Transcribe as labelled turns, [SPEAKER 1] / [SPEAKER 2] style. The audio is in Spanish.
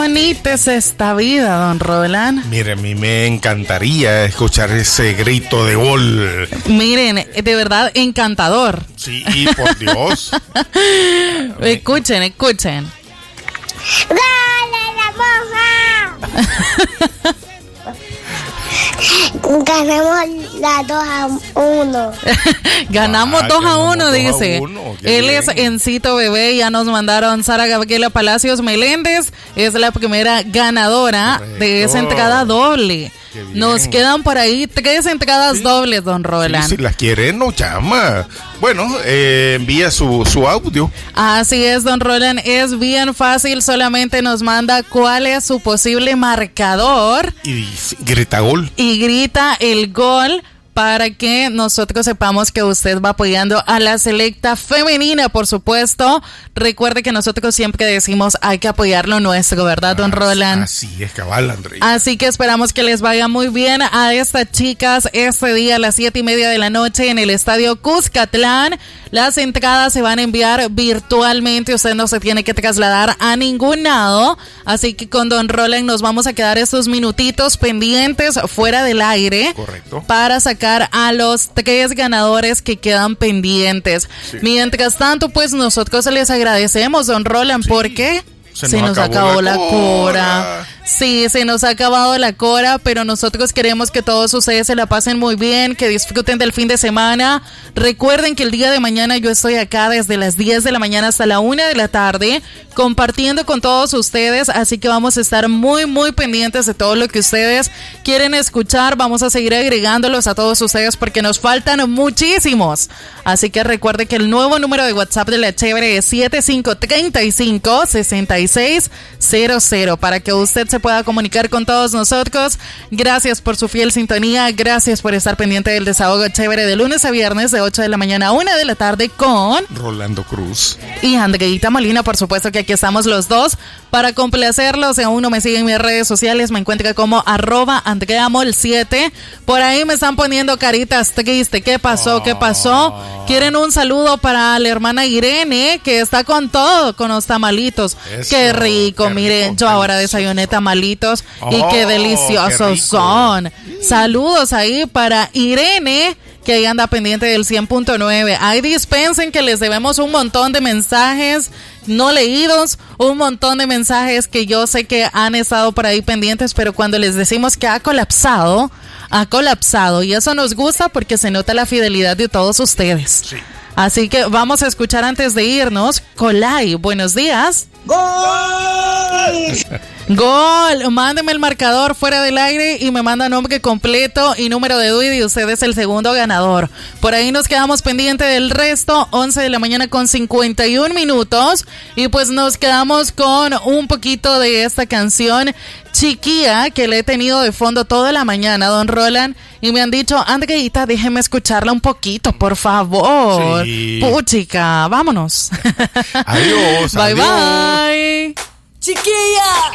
[SPEAKER 1] bonita es esta vida, don Roland.
[SPEAKER 2] Mire, a mí me encantaría escuchar ese grito de gol.
[SPEAKER 1] Miren, de verdad, encantador.
[SPEAKER 2] Sí, por Dios.
[SPEAKER 1] Escuchen.
[SPEAKER 3] ¡Dale la moja! Ganamos la 2-1.
[SPEAKER 1] Ganamos 2-1, dice.
[SPEAKER 2] 2-1,
[SPEAKER 1] Él es Encito Bebé. Ya nos mandaron Sara Gabriela Palacios Meléndez. Es la primera ganadora de esa entrada doble. Nos quedan por ahí 3 entradas dobles, don Roland.
[SPEAKER 2] Sí, si las quiere, nos llama. Bueno, envía su audio.
[SPEAKER 1] Así es, don Roland. Es bien fácil. Solamente nos manda cuál es su posible marcador.
[SPEAKER 2] Y grita gol.
[SPEAKER 1] Y grita el gol, para que nosotros sepamos que usted va apoyando a la selecta femenina, por supuesto. Recuerde que nosotros siempre decimos hay que apoyar lo nuestro, ¿verdad, don Roland?
[SPEAKER 2] Así es, cabal, André.
[SPEAKER 1] Así que esperamos que les vaya muy bien a estas chicas este día a las 7:30 de la noche en el Estadio Cuscatlán. Las entradas se van a enviar virtualmente, usted no se tiene que trasladar a ningún lado. Así que con don Roland nos vamos a quedar estos minutitos pendientes fuera del aire.
[SPEAKER 2] Correcto.
[SPEAKER 1] Para sacar a los 3 ganadores que quedan pendientes. Sí. Mientras tanto, pues nosotros les agradecemos, don Roland, sí, porque se nos acabó la cora. Sí, se nos ha acabado la cora, pero nosotros queremos que todos ustedes se la pasen muy bien, que disfruten del fin de semana. Recuerden que el día de mañana yo estoy acá desde las 10 de la mañana hasta la 1 de la tarde compartiendo con todos ustedes, así que vamos a estar muy, muy pendientes de todo lo que ustedes quieren escuchar. Vamos a seguir agregándolos a todos ustedes porque nos faltan muchísimos. Así que recuerde que el nuevo número de WhatsApp de La Chévere es 7535-6600 para que usted se pueda comunicar con todos nosotros. Gracias por su fiel sintonía, gracias por estar pendiente del Desahogo Chévere de lunes a viernes de 8 de la mañana a 1 de la tarde con
[SPEAKER 2] Rolando Cruz
[SPEAKER 1] y Andreita Molina. Por supuesto que aquí estamos los dos para complacerlos. Si aún no me siguen en mis redes sociales, me encuentra como @AndreaMol7. Por ahí me están poniendo caritas tristes. ¿Qué pasó? Quieren un saludo para la hermana Irene, que está con todo, con los tamalitos. Eso, qué rico, miren, yo ahora desayuné tamalitos y qué deliciosos son. Saludos ahí para Irene, que ahí anda pendiente del 100.9. Ahí dispensen que les debemos un montón de mensajes no leídos, un montón de mensajes que yo sé que han estado por ahí pendientes, pero cuando les decimos que ha colapsado, y eso nos gusta porque se nota la fidelidad de todos ustedes. Sí. Así que vamos a escuchar antes de irnos. Colay, buenos días.
[SPEAKER 3] ¡Gol!
[SPEAKER 1] Gol, mándeme el marcador fuera del aire y me manda nombre completo y número de DUI y usted es el segundo ganador. Por ahí nos quedamos pendiente del resto, 11 de la mañana con 51 minutos y pues nos quedamos con un poquito de esta canción Chiquilla que le he tenido de fondo toda la mañana, don Roland, y me han dicho, Andreita, déjeme escucharla un poquito, por favor. Sí. Puchica, vámonos.
[SPEAKER 2] Adiós.
[SPEAKER 1] Bye, adiós. Bye.
[SPEAKER 3] Chiquilla.